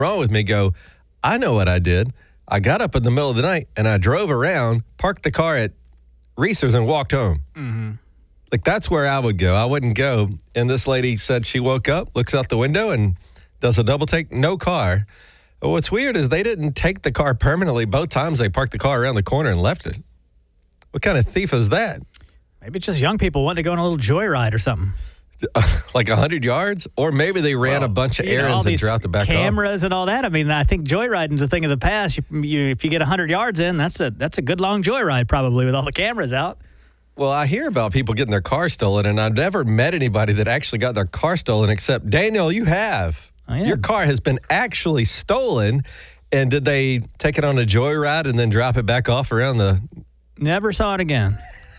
wrong with me go, I know what I did. I got up in the middle of the night and I drove around, parked the car at Reese's and walked home. Mm-hmm. Like, that's where I would go. I wouldn't go. And this lady said she woke up, looks out the window, and does a double take. No car. But what's weird is they didn't take the car permanently. Both times they parked the car around the corner and left it. What kind of thief is that? Maybe it's just young people wanting to go on a little joyride or something. Like 100 yards? Or maybe they ran a bunch of errands and dropped the back cameras and all that. I mean, I think joyriding's a thing of the past. If you get 100 yards in, that's a good long joyride probably with all the cameras out. Well, I hear about people getting their car stolen, and I've never met anybody that actually got their car stolen except, Daniel, you have. Oh, yeah. Your car has been actually stolen. And did they take it on a joyride and then drop it back off around the... Never saw it again.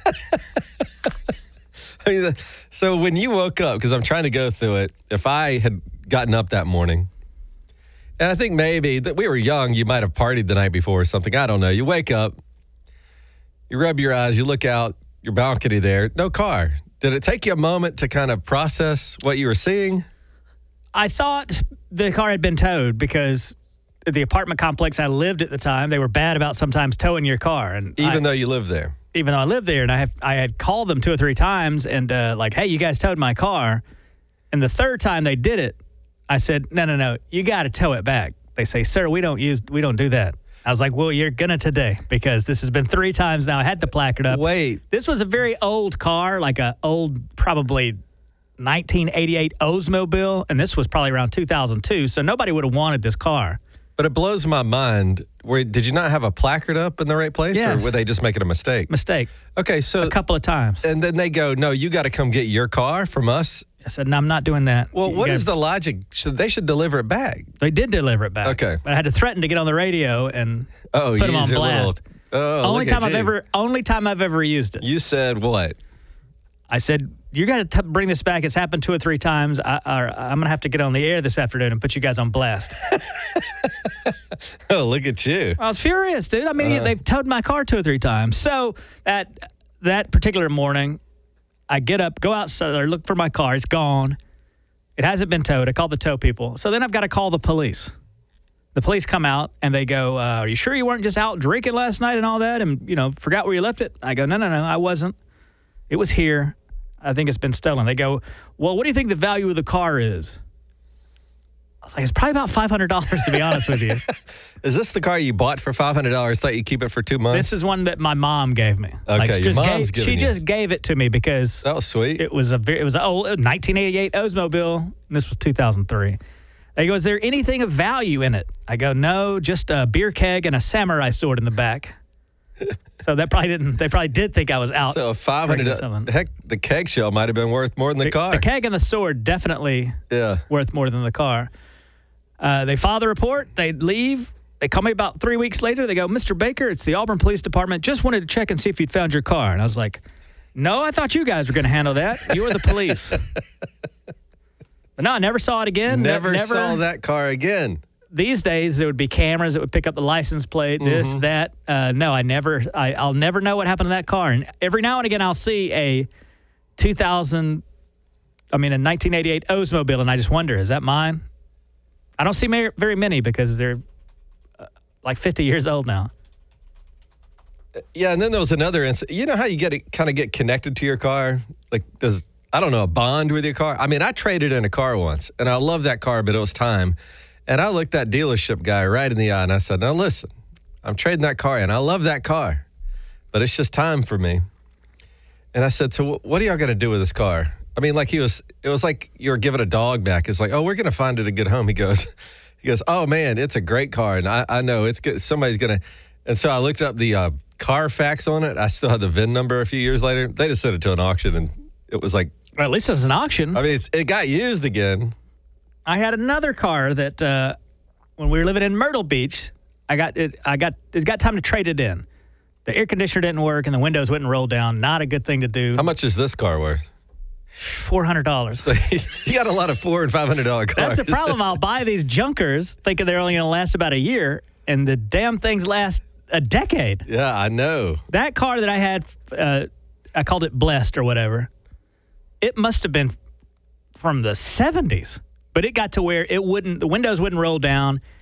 I mean, so when you woke up, because I'm trying to go through it, if I had gotten up that morning, and I think maybe that we were young, you might have partied the night before or something. I don't know. You wake up, you rub your eyes, you look out your balcony there, no car. Did it take you a moment to kind of process what you were seeing? I thought the car had been towed because the apartment complex I lived at the time, they were bad about sometimes towing your car. And Even though you lived there? Even though I lived there, and I had called them 2 or 3 times and like, hey, you guys towed my car. And the third time they did it, I said, no, you got to tow it back. They say, sir, we don't do that. I was like, well, you're gonna today because this has been 3 times now. I had the placard up. Wait. This was a very old car, like a old, probably 1988 Oldsmobile, and this was probably around 2002, so nobody would have wanted this car. But it blows my mind. Did you not have a placard up in the right place? Yes. Or were they just making a mistake? Mistake. Okay, so... A couple of times. And then they go, no, you got to come get your car from us. I said, no, I'm not doing that. Well, what is the logic? They should deliver it back. They did deliver it back. Okay. But I had to threaten to get on the radio and put them on blast. Only time I've ever used it. You said what? I said, you got to bring this back. It's happened 2 or 3 times. I'm going to have to get on the air this afternoon and put you guys on blast. Oh, look at you. I was furious, dude. I mean, they've towed my car 2 or 3 times. So that particular morning, I get up, go outside, or look for my car. It's gone. It hasn't been towed. I called the tow people. So then I've got to call the police. The police come out, and they go, are you sure you weren't just out drinking last night and all that and, forgot where you left it? I go, no, I wasn't. It was here. I think it's been stolen. They go, well, what do you think the value of the car is? I was like, it's probably about $500, to be honest with you. Is this the car you bought for $500? Thought you'd keep it for 2 months? This is one that my mom gave me. Okay, your mom's giving She you. just gave it to me because that was sweet. It was an old 1988 Oldsmobile. And this was 2003. They go, is there anything of value in it? I go, no, just a beer keg and a samurai sword in the back. So they probably did think I was out. So $500. Heck, the keg shell might have been worth more than the car. The keg and the sword definitely worth more than the car. They file the report. They leave. They call me about 3 weeks later. They go, Mr. Baker, it's the Auburn Police Department. Just wanted to check and see if you'd found your car. And I was like, no, I thought you guys were going to handle that. You were the police. But no, I never saw it again. Never saw that car again. These days, there would be cameras that would pick up the license plate, this, that. No, I'll never know what happened to that car. And every now and again, I'll see a 1988 Oldsmobile, and I just wonder, is that mine? I don't see very many because they're like 50 years old now. Yeah, and then there was another incident. You know how you get connected to your car? Like there's, I don't know, a bond with your car? I mean, I traded in a car once, and I love that car, but it was time. And I looked that dealership guy right in the eye, and I said, now listen, I'm trading that car in. I love that car, but it's just time for me. And I said, so what are y'all going to do with this car? I mean, like it was like you were giving a dog back. It's like, oh, we're going to find it a good home. He goes, oh, man, it's a great car, and I know it's good. Somebody's going to. And so I looked up the Carfax on it. I still had the VIN number a few years later. They just sent it to an auction, and it was like. Well, at least it was an auction. I mean, it got used again. I had another car that when we were living in Myrtle Beach, it got time to trade it in. The air conditioner didn't work and the windows wouldn't roll down. Not a good thing to do. How much is this car worth? $400. So you got a lot of $400 and $500 cars. That's the problem. I'll buy these junkers thinking they're only going to last about a year, and the damn things last a decade. Yeah, I know. That car that I had, I called it Blessed or whatever. It must have been from the 70s. But it got to where the windows wouldn't roll down.